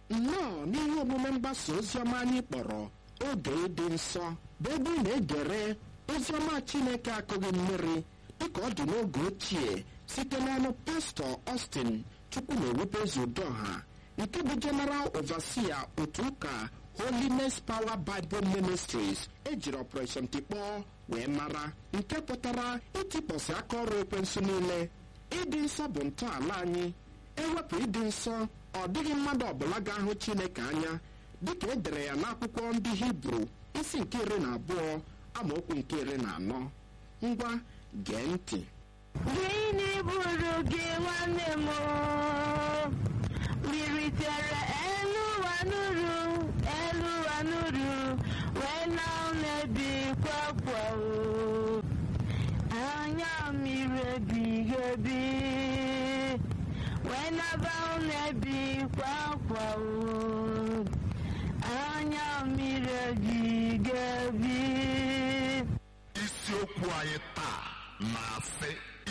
nnọọ n'ihe omume mgbasa oziọma anyị kpọrọ oge ịdị nsọ bụ ebe ị na-egere oziọma Chineke akụghị mmiri dịka ọ dị n'oge ochie site n'ọnụ pastọ Austin Chukwunewubezudoha nke bụ General Overseer otu ụka Holiness Power Bible Ministries ejiri Operation Tikpọọ wee mara, nke pụtara ịtịkpọsị aka ọrụ ekwensu niile. Ịdị nsọ bụ ntọala anyị. Ewepụ ịdị nsọ, ọ dịghị mmadụ ọbụla ga-ahụ Chineke anya, dịka e dere ya n'akwụkwọ ndị Hibru isi nke 12 amaokwu nke 14. Ngwa gee ntị. Gịnị bụrụ gị nwanne m? Miritere elu ụwa nuru wee na na-ebikwa kwa anya mmiri ebighị ebi wee naba na-ebikwa kwa anya mmiri ebighị ebi. Isiokwu anyị taa na-asị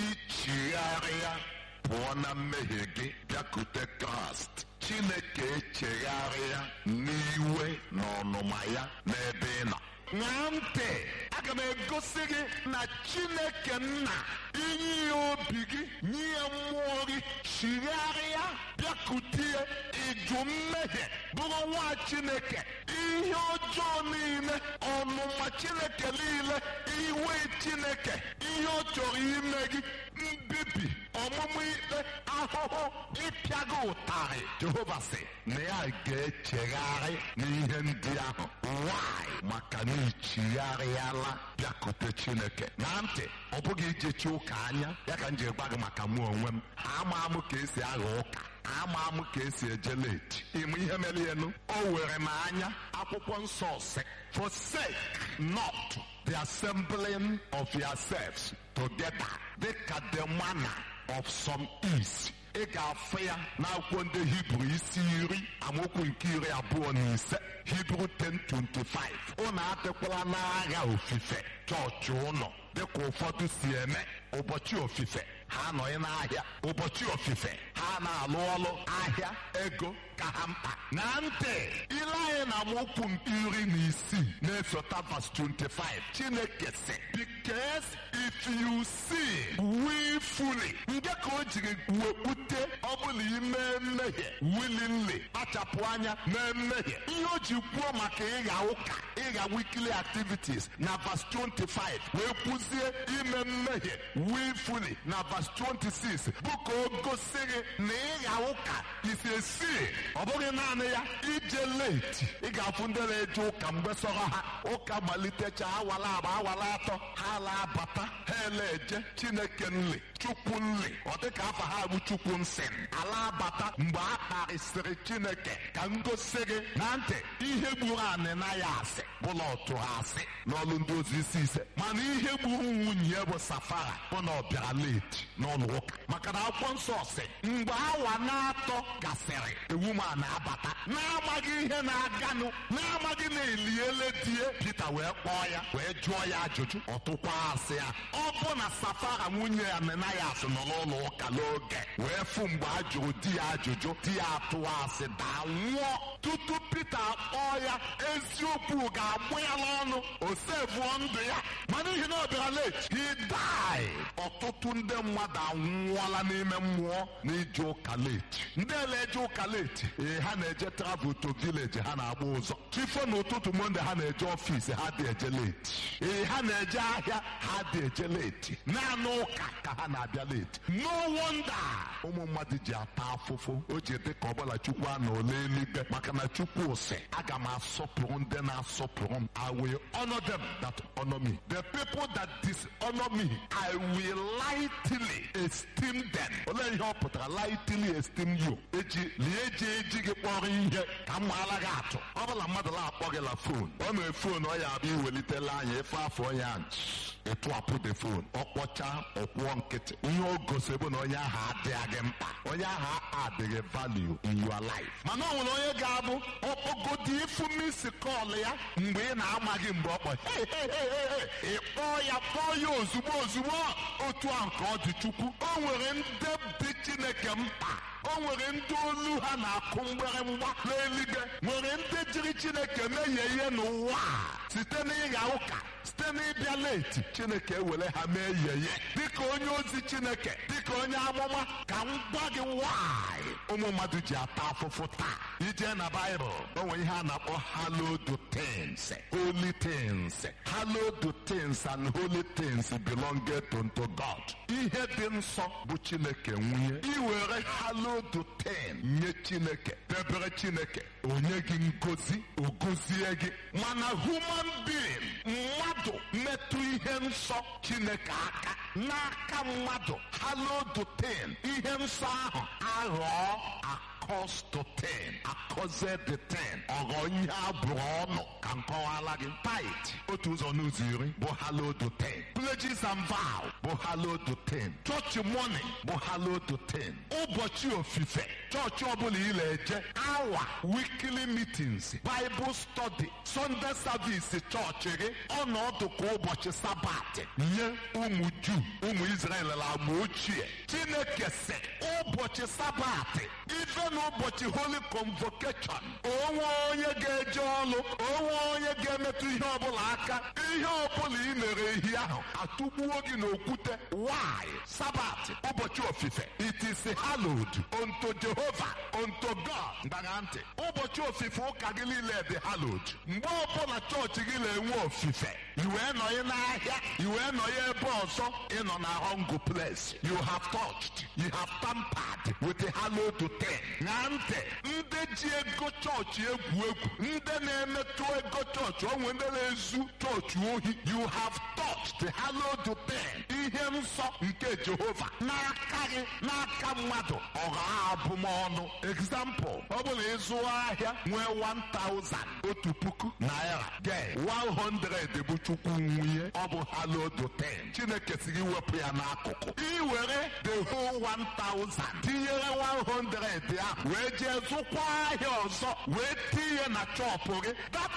ichigharịa pụọ na mmehie gị bịakute Kraịst. Chineke echegharịa n'iwe na ọnụma ya n'ebe ị nọ. Ṅaa ntị, aga m egosi gị na Chineke nna inye ya obi gị, nye ya mmụọ gị, chigharịa bịakutie, ịjụ mmehie, bụrụ nwa Chineke. Ihe ọjọọ niile, ọnụma Chineke niile, iwe Chineke, ihe ọ chọrọ ime gị, mbibi, ọmụmụ ikpe, ahụhụ, ịpịa gị ụtarị, Jehova sị na ya ga-echegharị n'ihe ndị ahụ. Why? Maka na ichigharịala bịakute Chineke. Na ntị, ọ bụghị ijechi ụka anya, ya ka m ji gwa gị maka mụ onwe m. Ama m ka esi agha ụka, ama m ka esi eje leti. Ịmụ ihe mere enu, o were m anya. Akwụkwọ nsọ sị, forsake not the assembling of yourselves together, dịka the manner of some is. Ị ga-afụ ya n'akwụkwọ ndị Hibru isi 10 amaokwu nke 25. Hibru 10:25. Unu adịkwala n'agha ofufe chọọchị ụnọ dịka ụfọdụ si eme. Ụbọchị ofufe ha anọghị n'ahịa, ụbọchị ofufe ha na-alụ ọlụ ahịa, ego ka ha mkpa. Na ntị, ile anyị na amaokwu nke 16 na-esota verse 25. Chineke sị, because if you sin willfully, nke ka o jiri wepụte ọbụla ime mmehie willingly, kpachapụ anya mee mmehie. Ihe o ji kwuo maka ịgha ụka, ịgha weekly activities na verse 25 wee kwuzie ime mmehie willfully na verse 26 bụ ka o gosi gị na ịgha ụka isi esi. Ọ bụghị naanị ya, ije leti, ị ga-afụ ndị na-eje ụka mgbe sọrọ ha ụka malitecha awala agba awala atọ, ha la-abata, ha ele-eje Chineke nli, Chukwu nli, ọ dịka afa ha bụ Chukwu nsị, ala abata mgbe a kparịsịrị Chineke. Ka m gosi gị na ntị, ihe gburu anịna ya asị bụla ọtụ ha asị n'ọlụ ndị ozi isi 5. Mana ihe gburu nwunye bụ Safara bụ na ọ bịara leti n'ụlọ ụka, maka na akwụkwọ nsọ sị mgbe awa na-atọ gasịrị, ewu ma na-abata na-amaghị ihe na-aganụ, na-amaghị na eliele die. Pita wee kpọọ ya wee jụọ ya ajụjụ, ọ tụkwa asị ya. Ọ bụ na Safara nwunye ya Ananias nọ n'ụlọ ụka n'oge wee fụ mgbe a jụrụ di ya ajụjụ, di ya atụwa asị daa nwụọ. Tutu Pita akpọọ ya, eziokwu ga-agbụ ya n'ọnụ, o sevuo ndụ ya, mana n'ihi na ọ bịara late, he died. Ọtụtụ ndị mmadụ anwụọla n'ime mmụọ n'ije ụka late. Ndị na-eje ụka late, ha na-eje travel to village, ha na-agba ụzọ. Chifo n'ụtụtụ Monde ha na-eje ọfịs, ha dị eje late. Ha na-eje ahịa, ha dị eje late. Naanị ụka ka ha na-abịa late. No wonder ụmụ mmadụ ji ata afụfụ. O ji dị ka ọbụla Chukwu a na ole eluigwe, maka na Chukwu sị, aga m asọpụrụ ndị na-asọpụrụ m. I will honor them that honor me. The people that dishonor me, I will lightly esteem them. Olee ihe ọ pụtara lightly esteem you? Eji gị kpọrọ ihe ka m maara gị atụ. Ọ bụla mmadụ na-akpọ gị la fon, ọ mee fon ọ ya abịa iwelitela anya efe afọ ya ịtụapụ de fon, ọ kpọchaa ọkwụọ nkịtị. Ihe o gosi bụ na onye ahụ adịghị gị mkpa, onye ahụ adịghị value in your life. Mana ọ nwere onye ga-abụ ọkpọgodi ịfụ misi kọl ya mgbe ị na-amaghị mgbe ọ kpọ ịkpọọ ya, kpọọ ya ozugbo ozugbo. Otu a nke ọ dị Chukwu. O nwere ndị dị Chineke mkpa O nwere ndị olu ha na-akụ mgbịrịmgba n'eluigwe, nwere ndị jiri Chineke mee ihe n'ụwa site n'ịgha ụka, site n'ịbịa leti. Chineke ewere ha mee yeye dịka onye ozi Chineke, dịka onye amụma. Ka m gwa gị nwanyị ụmụ mmadụ ji ata afụfụ taa. Ije na Baịbụl, o nwere ihe a na-akpọ hallowed things, holy things. Hallowed things and holy things belong unto God. Ihe dị nsọ bụ Chineke nwunye. Iwere hallowed thing nye Chineke, debere Chineke, onye gị ngozi, o gozie gị. Mana human being, mmadụ metụ ihe nsọ Chineke aka, n'aka mmadụ, hallowed thing, ihe nsọ ahụ aghọọ accursed thing, akọze the thing, ọghọ ihe abụrụ ọnụ. Ka nkọwala gị, tithe otu ụzọ n'ụzọ iri bụ hallowed thing, pledges and vows bụ hallowed thing, church money bụ hallowed thing, ụbọchị ofufe chọọchị ọbụla ị na-eje, awa weekly meetings, Bible study, Sunday service chọọchị gị, ọnọdụ ka ụbọchị sabat nye ụmụ Juu, ụmụ Israel na agba ochie. Chineke sị ụbọchị sabat, ife n'ụbọchị holy convocation, onwe onye ga-eje ọlụ, onwe onye ga-emetụ ihe ọbụla aka. Ihe ọbụla ị mere ehi ahụ atụgbuo gị n'okwute. Why? Sabat, ụbọchị ofufe, it is hallowed unto Jehovah, unto God. Mgbagha ntị, ụbọchị ofufe ụka gị niile dị hallowed. Mgbe ọbụla chọọchị gị na-enwe ofufe, iwee nọye n'ahịa, iwee nọye ebe ọzọ, ịnọ na wrong place. You have touched, you have tampered with the hallowed thing. Na ntị, ndị ji ego chọọchị egwu egwu, ndị na-emetụ ego chọọchị, onwe ndị na-ezu chọọchị ohi. You have touched the hallowed thing, ihe nsọ nke Jehova, n'aka gị, n'aka mmadụ. Ọha abụmọnụ. Example, ọ bụla ịzụ ahịa nwee 1,000, otu puku naira, gee 100 bụ Chukwu nwunye, ọ bụ hallowed thing. Chineke si gị wepụ ya n'akụkụ. I were the whole 1,000 tinyere 100 ya, wee jee zụkwa ahịa ọzọ, wee tinye na chọpụ gị. That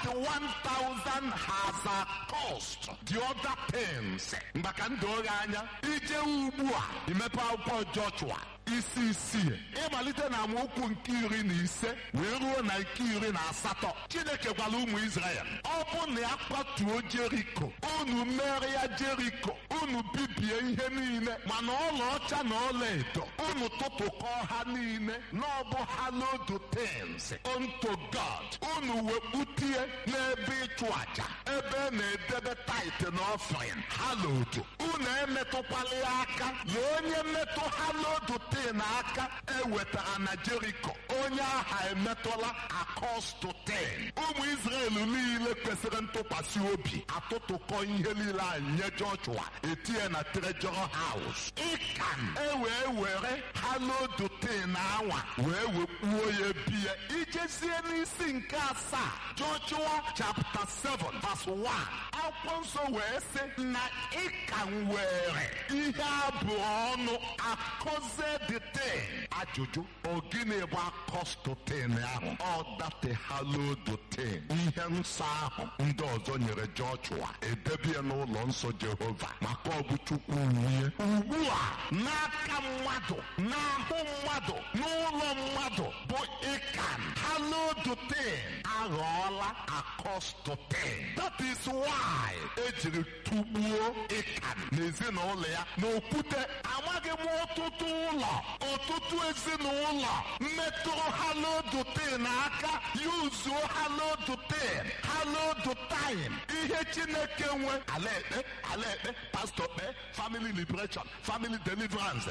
1,000 has a cost. The other things, maka ndị oge anya, ije ugbu a imepe akwụkwọ Joshua isi isii, ịmalite na amaokwu nke 15 wee ruo na nke 18. Chineke gwara ụmụ Israel, ọ bụ na ya kwatuo Jeriko, unu mere ya Jeriko, unu bibie ihe niile, mana ọlaọcha na ọlaedo unu tụtụkọ ha niile, n'ọbụ hallowed things unto God. Unu wekputie n'ebe ịchụ aja, ebe na-edebe tithe na offering, hallowed. Unu emetụkwala ya aka, na onye metụ hallowed n'aka ewetara na Jeriko, onye aha emetụla accursed thing. Ụmụ Israel niile kwesịrị ntụkwasị obi, atụtụkọ ihe niile a nye Joshua, etinye na treasure house. Ịkan were hallowed thing anwa wee wekpuo ya biya. Ijezie n'isi nke 7, Joshua chapter 7 verse 1, akwụkwọ nsọ wee sị na Ịkan were ihe abụọ ọnụ akọze the thing. Ajụjụ, ọ gịnị bụ accursed thing ahụ? Ọ date hallowed thing, ihe nsọ ahụ ndị ọzọ nyere Joshua, edebie n'ụlọ nsọ Jehova, maka ọ bụ Chukwu nwunye. Ugbu a n'aka mmadụ, n'ahụ mmadụ, n'ụlọ mmadụ bụ Ịkan. Hallowed thing aghọọla accursed thing. That is why ejiri tụgbuo Ịkan n'ezinụlọ ya n'okwute. Amaghị m ọtụtụ ụlọ, ọtụtụ ezinụlọ metụrụ hallowed thing aka, yuzuo hallowed thing, hallowed time. Ihe Chineke nwe, ala ekpe, pastor kpe, family liberation, family deliverance.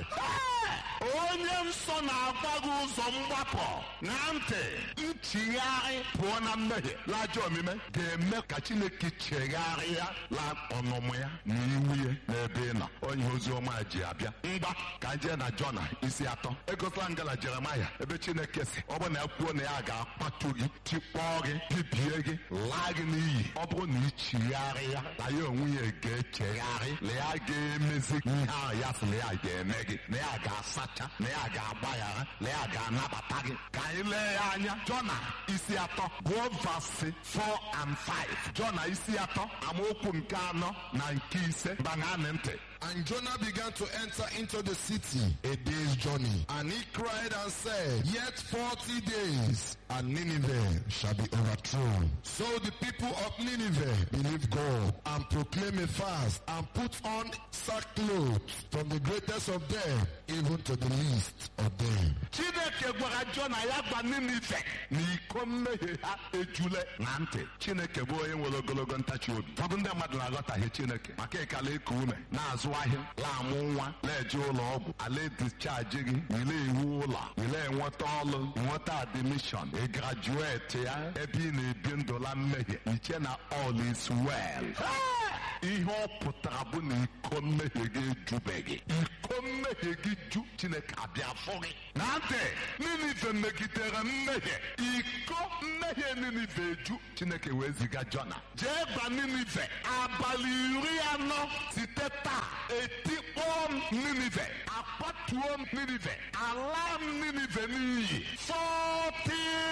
Onye nsọ na-agba gị ụzọ mgbapụ. Na ntị, nchigharị pụọ na mmehie na ajọ omume ga-eme ka Chineke chegharịa la ọnụmụ ya na iwu ya n'ebe ị nọ. Onye ozi ọma ji abịa. Mgba ka jee na Jona isi 3, egosila ngala Jeremaya ebe Chineke si ọ bụ na ya kwuo na ya ga-akpatu gị, tikpọọ gị, bibie gị, laa gị n'iyi. Ọ bụrụ na ichigharị ya, na ya onwe ya ga-echegharị, na ya ga-emezi ihe ahụ ya sị na ya ga-eme gị, na ya ga-asacha, na ya ga-agbaghara, na ya ga-anabata gị. Ka anyị lee ya anya, Jona isi 3 gụọ verse 4 and 5. Jona isi 3 amaokwu nke 4 na nke 5. Gbaṅanị ntị. And Jonah began to enter into the city a day's journey. And he cried and said, Yet 40 days, and Nineveh shall be overthrown. So the people of Nineveh believed God and proclaimed a fast and put on sackcloth, from the greatest of them even to the least of them. Chineke gwara Jona ya gba Ninive na iko mmehie ha ejule na ntị. Chineke bụ onye nwere ogologo ntachi obi. Ụfọdụ ndị mmadụ na-aghọtaghị Chineke maka ịkala ịkụ ume, na-azụ ahịa, na-amụ nwa, na-eje ụlọ ọgwụ, ala discharge gị, ile iwu ụlọ, ile enweta ọlụ, nweta admission, ị graduate ya, ebe ị na-ebi ndụ la mmehie, iche na all is well. Ihe ọ pụtara bụ na iko mmehie gị ejubeghị. Iko mmehie gị ju, Chineke abịa fụ gị. Na ntị, Ninive megidere mmehie. Iko mmehie Ninive eju, Chineke wee ziga Jona. Jee gba Ninive abalị 40 site taa, etikpọọ m Ninive, akpatuo m Ninive, ala m Ninive n'iyi. 40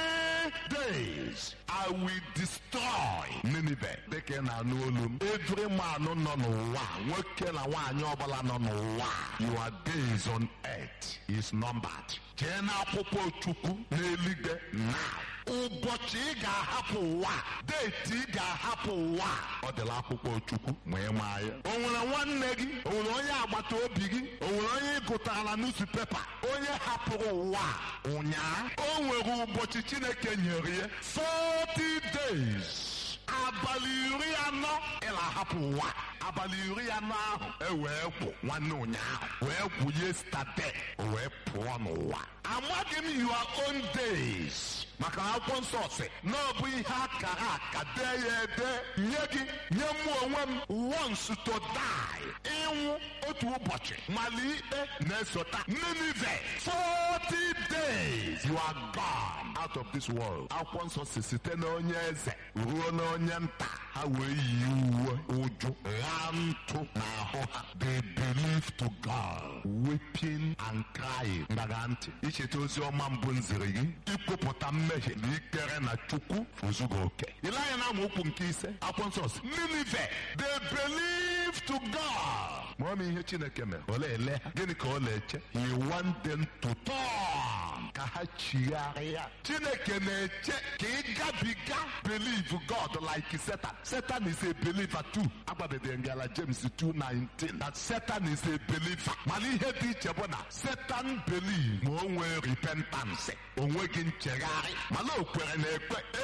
days I will destroy Ninive. Dịka na anụ olu m, every man nọ n'ụwa, nwoke na nwaanyị ọbụla nọ n'ụwa, your days on earth is numbered. Jee n'akwụkwọ Chukwu n'eluigwe now. Ụbọchị ị ga-ahapụ ụwa, deeti ị ga-ahapụ ụwa, ọ dịla akwụkwọ Chukwu ma ị maa ya. O nwere nwanne gị, o nwere onye agbata obi gị, o nwere onye ị gụtara newspaper, onye hapụrụ ụwa ụnyaa. O nwere ụbọchị Chineke nyere ya 40 days. Abalị 40 ịla hapụ ụwa. Abalị 40 ahụ ewee kwụ nwanne ụnyaahụ, wee kwụ yesterday, wee pụọ n'ụwa. Amaghị m your own days, maka akwụkwọ nsọ sị na ọ bụ ihe akara aka dee ya ede nye gị, nye mụ onwe m, once to die, ịnwụ otu ụbọchị, mali ikpe na-esota. Ninive 40 days you are gone out of this world. Akwụkwọ nsọ si site na onye eze ruo na onye nta, ha wee yi uwe ụjụ ghaa ntụ n'ahụ ha. They believe to God, weeping and crying. Mbaga ntị, icheta ozi ọma mbụ nziri gị, ikwupụta mmehie na ikpere na Chukwu ozugo oke. Ile anya na amaokwu nke 5, akwụkwọ nsọ si Ninive, they believe to God. Ma ọ bụ ihe Chineke mere, ole ele ha, gịnị ka ọ na-eche? He want them to turn, ka ha chigharịa. Chineke na-eche ka ị gabiga believe God like Satan. Satan is a believer too. Agbabede ngala James 2:19 that Satan is a believer. Mana ihe dị iche bụ na Satan believe ma o nwee repentance, o nweghị nchegharị. Mana o kwere na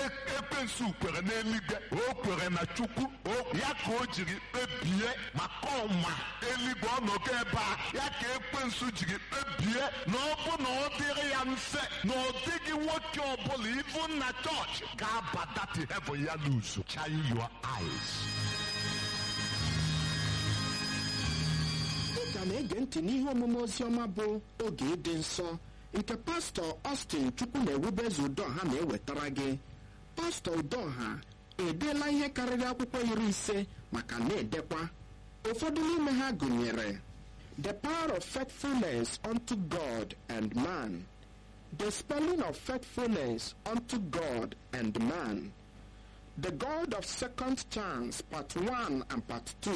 ekwensu kwere n'eluigwe, o kwere na Chukwu, ya ka o jiri kpebie maka ọma eluigwe ọnọgo ebe a, ya ka ekwensu jiri kpebie na ọ bụ na ọ dịrị ya mfe na ọ dịghị nwoke ọbụla ivu na chọọchị ga-abata to heaven ya luzu. Shine your eyes. Ị ka na-ege ntị n'ihe omume oziọma bụ oge ịdị nsọ nke pastọ Austin Chukwunewubeze Udoha na-ewetara gị. Pastọ Udoha edeela ihe karịrị akwụkwọ 50 maka na-edekwa. Ụfọdụ n'ime ha gụnyere The Power of Faithfulness unto God and Man, The Spelling of Faithfulness unto God and Man, The God of Second Chance, Part 1 and Part 2.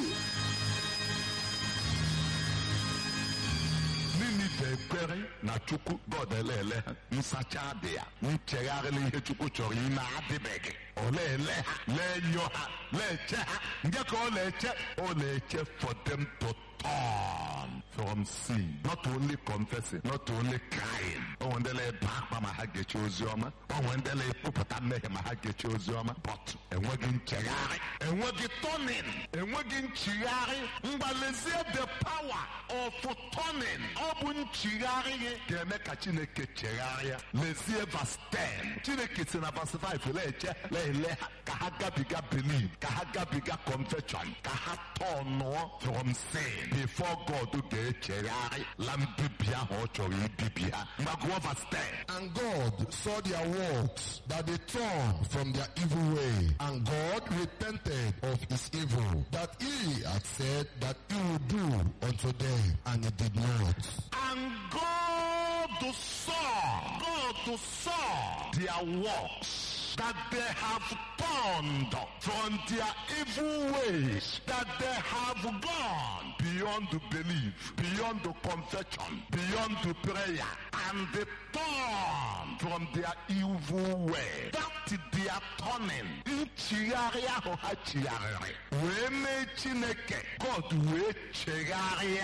Ninive ekpere na Chukwu God elele ha, nsacha dị ya, nchegharị n'ihe Chukwu chọrọ ime adịbeghị. Ọ na-ele ha, na-enyo ha, na-eche ha. Nke ka ọ na-eche, ọ na-eche for them to turn from sin. Not only confessing, not only crying. O nwendele ebe akpa ma ha ga-eche ozi ọma, o nwendele ekpupụta mmehie ma ha ga-eche ozi ọma, but enweghị nchegharị, enweghị turning, enweghị nchigharị. Mgbalezie the power of turning. Ọ bụ nchigharị gị ga-eme ka Chineke chegharịa. Lezie verse 10. Chineke si na verse 5 na-ele ha ka ha gabiga believe, ka ha gabiga confession, ka ha tọnụọ from sin before God ga-echegharị la mbibi ahụ ọ chọrọ ibibi ha. Mgbago verse 10. And God saw their works, that they turned from their evil way, and God repented of his evil, that he had said that he would do unto them, and he did not. And God saw their works. that they have turned from their evil ways, that they have gone beyond the belief, beyond the confession, beyond the prayer, and they turn from their evil way. That their turning, God will chegharịa